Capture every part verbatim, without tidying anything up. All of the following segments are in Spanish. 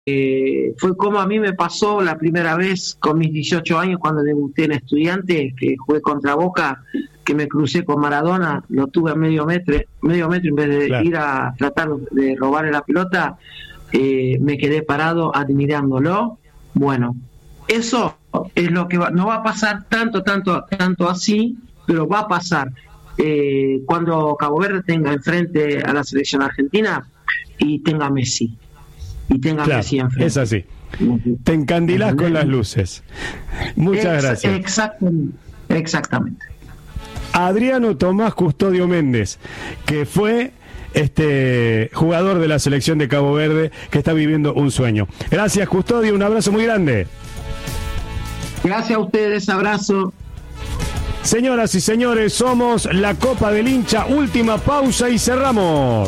Eh, fue como a mí me pasó la primera vez con mis dieciocho años cuando debuté en Estudiantes, que jugué contra Boca, que me crucé con Maradona, lo tuve a medio metro, medio metro en vez de claro. ir a tratar de robarle la pelota, eh, me quedé parado admirándolo. Bueno, eso es lo que va, no va a pasar tanto, tanto, tanto así, pero va a pasar eh, cuando Cabo Verde tenga enfrente a la selección argentina y tenga Messi. Y tenga claro, Messi enfrente. Es así. Te encandilás con las luces. Muchas Ex- gracias. Exactamente. Exactamente. Adriano Tomás Custodio Méndez, que fue este jugador de la selección de Cabo Verde, que está viviendo un sueño. Gracias, Custodio, un abrazo muy grande. Gracias a ustedes, abrazo. Señoras y señores, somos la Copa del Hincha, última pausa y cerramos.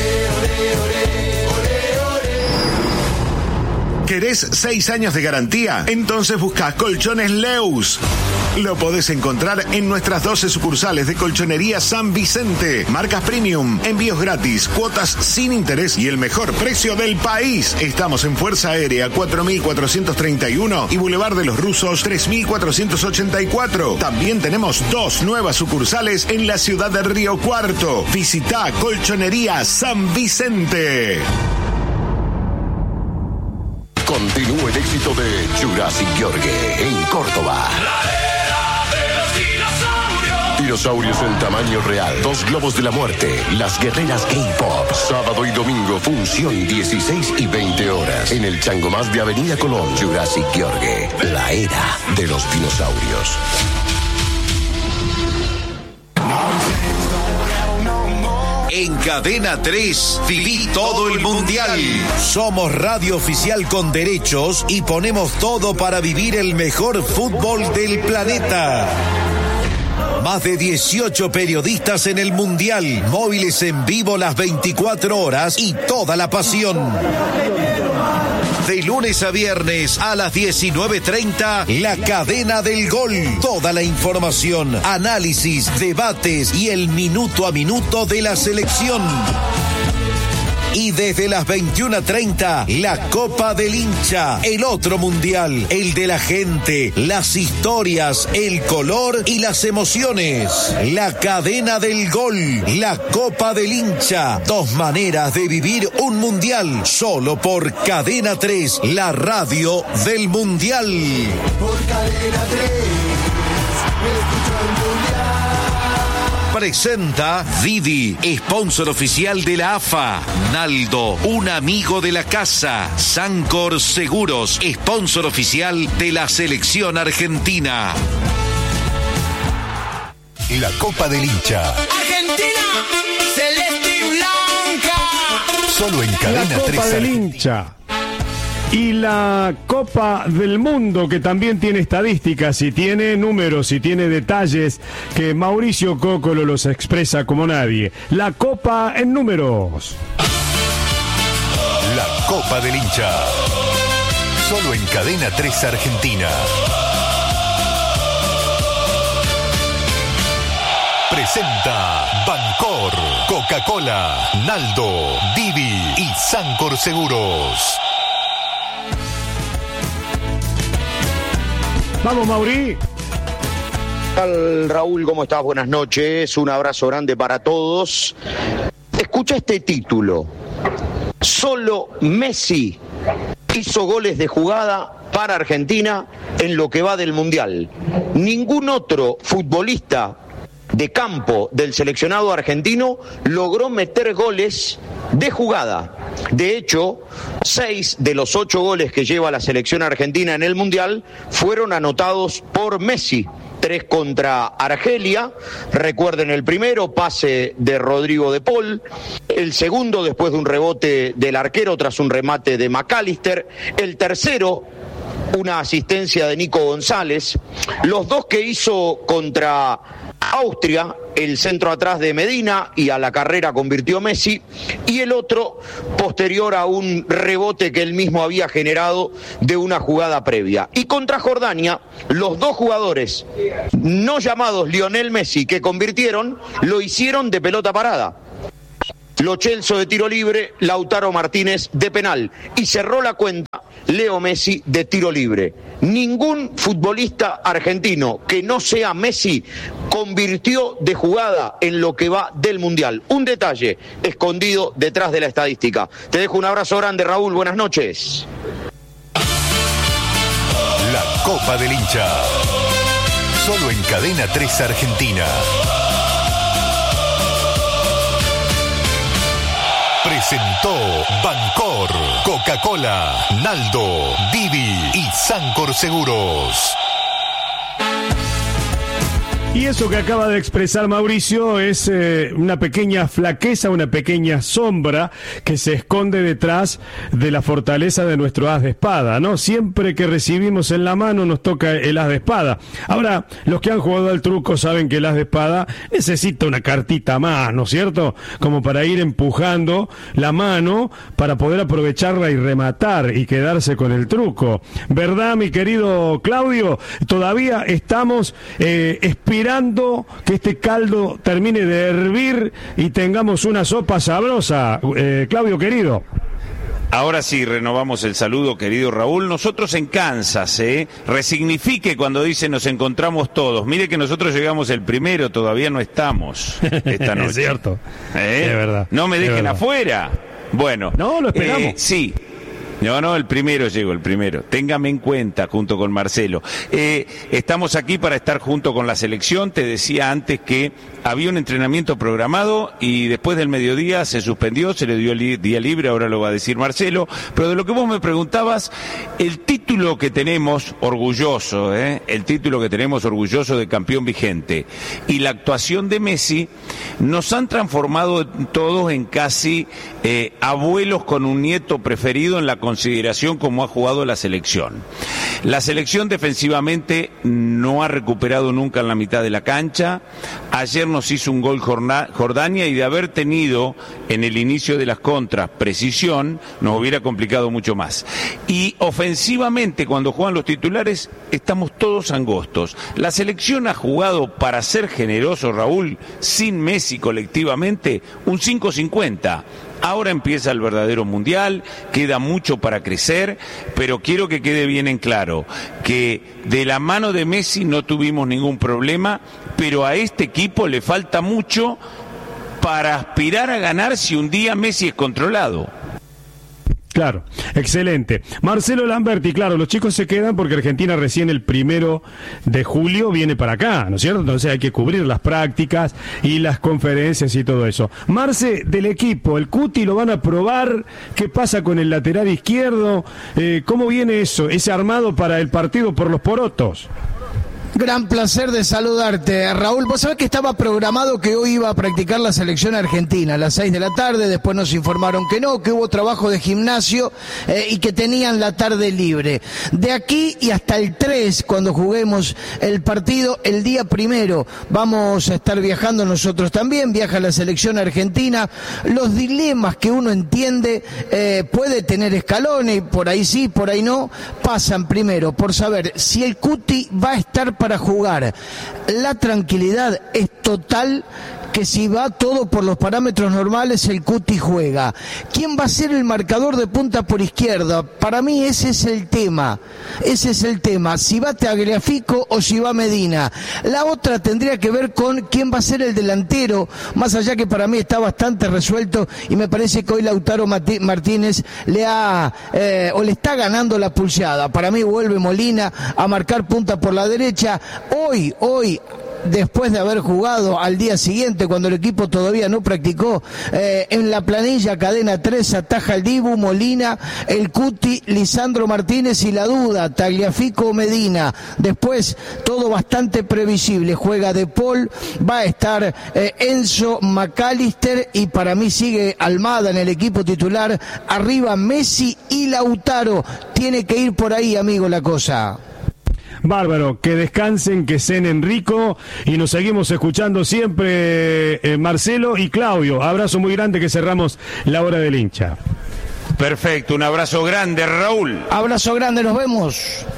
¿Querés seis años de garantía? Entonces busca Colchones Leus. Lo podés encontrar en nuestras doce sucursales de Colchonería San Vicente. Marcas premium, envíos gratis, cuotas sin interés y el mejor precio del país. Estamos en Fuerza Aérea cuatro mil cuatrocientos treinta y uno y Boulevard de los Rusos tres mil cuatrocientos ochenta y cuatro. También tenemos dos nuevas sucursales en la ciudad de Río Cuarto. Visita Colchonería San Vicente. Continúa el éxito de Jurassic Gheorghe en Córdoba. Dinosaurios en tamaño real, dos globos de la muerte, las guerreras K-Pop. Sábado y domingo, función dieciséis y veinte horas. En el Changomás de Avenida Colón, Jurassic Gheorghe, la era de los dinosaurios. En Cadena tres, viví todo el Mundial. Somos radio oficial con derechos y ponemos todo para vivir el mejor fútbol del planeta. Más de dieciocho periodistas en el Mundial, móviles en vivo las veinticuatro horas y toda la pasión. De lunes a viernes a las diecinueve treinta, La Cadena del Gol. Toda la información, análisis, debates y el minuto a minuto de la selección. Y desde las veintiuna treinta, la Copa del Hincha, el otro mundial, el de la gente, las historias, el color y las emociones. La Cadena del Gol, la Copa del Hincha, dos maneras de vivir un mundial, solo por Cadena tres, la radio del mundial. Por Cadena tres, escucha el mundial. Presenta Didi, sponsor oficial de la A F A. Naldo, un amigo de la casa. Sancor Seguros, sponsor oficial de la selección argentina. La Copa del Hincha. Argentina, celeste y blanca. Solo en Cadena La Copa tres del Argentina. Hincha. Y la Copa del Mundo, que también tiene estadísticas y tiene números y tiene detalles que Mauricio Cócolo los expresa como nadie. La Copa en números. La Copa del Hincha. Solo en Cadena tres Argentina. Presenta Bancor, Coca-Cola, Naldo, Didi y Sancor Seguros. Vamos, Mauri. ¿Qué tal, Raúl? ¿Cómo estás? Buenas noches. Un abrazo grande para todos. Escucha este título. Solo Messi hizo goles de jugada para Argentina en lo que va del Mundial. Ningún otro futbolista de campo del seleccionado argentino logró meter goles de jugada. De hecho, seis de los ocho goles que lleva la selección argentina en el Mundial fueron anotados por Messi. Tres contra Argelia, recuerden el primero, pase de Rodrigo de Paul, el segundo después de un rebote del arquero tras un remate de McAllister, el tercero, una asistencia de Nico González, los dos que hizo contra Austria, el centro atrás de Medina y a la carrera convirtió Messi, y el otro posterior a un rebote que él mismo había generado de una jugada previa. Y contra Jordania, los dos jugadores no llamados Lionel Messi que convirtieron, lo hicieron de pelota parada. Lo Celso de tiro libre, Lautaro Martínez de penal. Y cerró la cuenta Leo Messi de tiro libre. Ningún futbolista argentino que no sea Messi convirtió de jugada en lo que va del Mundial. Un detalle escondido detrás de la estadística. Te dejo un abrazo grande, Raúl. Buenas noches. La Copa del Hincha. Solo en Cadena tres Argentina. Presentó Bancor, Coca-Cola, Naldo, Didi y Sancor Seguros. Y eso que acaba de expresar Mauricio es eh, una pequeña flaqueza, una pequeña sombra que se esconde detrás de la fortaleza de nuestro as de espada, ¿no? Siempre que recibimos en la mano nos toca el as de espada. Ahora, los que han jugado al truco saben que el as de espada necesita una cartita más, ¿no es cierto? Como para ir empujando la mano para poder aprovecharla y rematar y quedarse con el truco. ¿Verdad, mi querido Claudio? Todavía estamos eh, esperando que este caldo termine de hervir y tengamos una sopa sabrosa, eh, Claudio querido. Ahora sí, renovamos el saludo, querido Raúl. Nosotros en Kansas, ¿eh? Resignifique cuando dice nos encontramos todos. Mire que nosotros llegamos el primero, todavía no estamos esta noche. Es cierto, ¿Eh? es verdad. No me dejen verdad. afuera. Bueno. No, lo esperamos. Eh, sí. No, no, el primero llegó, el primero. Téngame en cuenta, junto con Marcelo. Eh, estamos aquí para estar junto con la selección. Te decía antes que había un entrenamiento programado y después del mediodía se suspendió, se le dio el li- día libre, ahora lo va a decir Marcelo. Pero de lo que vos me preguntabas, el título que tenemos, orgulloso, ¿eh? el título que tenemos orgulloso de campeón vigente, y la actuación de Messi, nos han transformado todos en casi eh, abuelos con un nieto preferido en la consideración como ha jugado la selección. La selección defensivamente no ha recuperado nunca en la mitad de la cancha. Ayer nos hizo un gol Jordania y de haber tenido en el inicio de las contras precisión, nos hubiera complicado mucho más. Y ofensivamente, cuando juegan los titulares, estamos todos angostos. La selección ha jugado, para ser generoso, Raúl, sin Messi colectivamente, un cinco cincuenta. Ahora empieza el verdadero mundial, queda mucho para crecer, pero quiero que quede bien en claro que de la mano de Messi no tuvimos ningún problema, pero a este equipo le falta mucho para aspirar a ganar si un día Messi es controlado. Claro, excelente. Marcelo Lamberti, claro, los chicos se quedan porque Argentina recién el primero de julio viene para acá, ¿no es cierto? Entonces hay que cubrir las prácticas y las conferencias y todo eso. Marce, del equipo, el Cuti lo van a probar, ¿qué pasa con el lateral izquierdo? Eh, ¿Cómo viene eso, ese armado para el partido por los porotos? Gran placer de saludarte, Raúl. Vos sabés que estaba programado que hoy iba a practicar la selección argentina a las seis de la tarde, después nos informaron que no, que hubo trabajo de gimnasio eh, y que tenían la tarde libre. De aquí y hasta el tres, cuando juguemos el partido, el día primero, vamos a estar viajando nosotros también, viaja la selección argentina. Los dilemas que uno entiende, eh, puede tener escalones, por ahí sí, por ahí no, pasan primero por saber si el Cuti va a estar para jugar. La tranquilidad es total que si va todo por los parámetros normales, el Cuti juega. ¿Quién va a ser el marcador de punta por izquierda? Para mí ese es el tema. Ese es el tema. Si va Tagliafico o si va Medina. La otra tendría que ver con quién va a ser el delantero, más allá que para mí está bastante resuelto y me parece que hoy Lautaro Martínez le ha eh, o le está ganando la pulseada. Para mí vuelve Molina a marcar punta por la derecha. Hoy, hoy después de haber jugado al día siguiente, cuando el equipo todavía no practicó, eh, en la planilla Cadena tres ataja el Dibu, Molina, el Cuti, Lisandro Martínez y la duda, Tagliafico o Medina. Después, todo bastante previsible, juega De Paul, va a estar eh, Enzo, McAllister y para mí sigue Almada en el equipo titular, arriba Messi y Lautaro. Tiene que ir por ahí, amigo, la cosa. Bárbaro, que descansen, que cenen rico y nos seguimos escuchando siempre, eh, Marcelo y Claudio. Abrazo muy grande, que cerramos la hora del hincha. Perfecto, un abrazo grande, Raúl. Abrazo grande, nos vemos.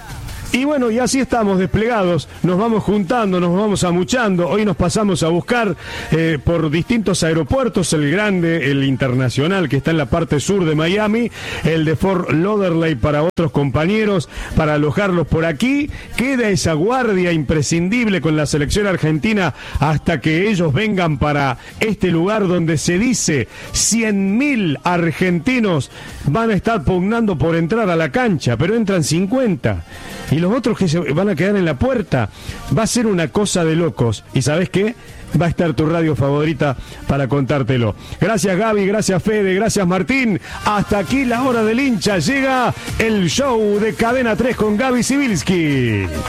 Y bueno, y así estamos desplegados, nos vamos juntando, nos vamos amuchando. Hoy nos pasamos a buscar eh, por distintos aeropuertos, el grande, el internacional que está en la parte sur de Miami, el de Fort Lauderdale para otros compañeros, para alojarlos por aquí. Queda esa guardia imprescindible con la selección argentina hasta que ellos vengan para este lugar donde se dice cien mil argentinos van a estar pugnando por entrar a la cancha, pero entran cincuenta. Y los otros que se van a quedar en la puerta. Va a ser una cosa de locos. ¿Y sabes qué? Va a estar tu radio favorita para contártelo. Gracias Gaby, gracias Fede, gracias Martín. Hasta aquí la hora del hincha. Llega el show de Cadena tres con Gaby Sibilski.